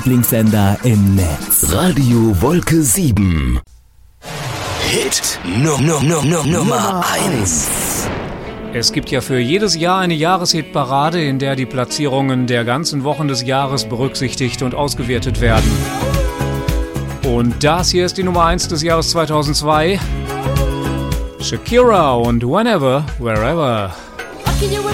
Lieblingssender im Netz. Radio Wolke 7. Hit Nummer 1. Es gibt ja für jedes Jahr eine Jahreshitparade, in der die Platzierungen der ganzen Wochen des Jahres berücksichtigt und ausgewertet werden. Und das hier ist die Nummer 1 des Jahres 2002. Shakira und Whenever, Wherever. How can you